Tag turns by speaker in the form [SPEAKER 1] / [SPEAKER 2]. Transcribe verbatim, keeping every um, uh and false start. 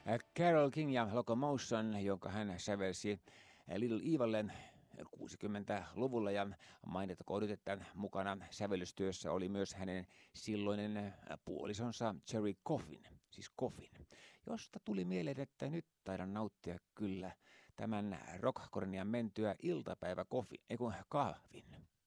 [SPEAKER 1] Carole King ja Locomotion, jonka hän sävelsi Little Evalle kuusikymmentäluvulla, ja mainittakoon nyt, että mukana sävellystyössä oli myös hänen silloinen puolisonsa Jerry Coffin, siis Coffin, josta tuli mieleen, että nyt taidan nauttia kyllä tämän rockkornian mentyä iltapäivä Coffin, ei kun kahvin.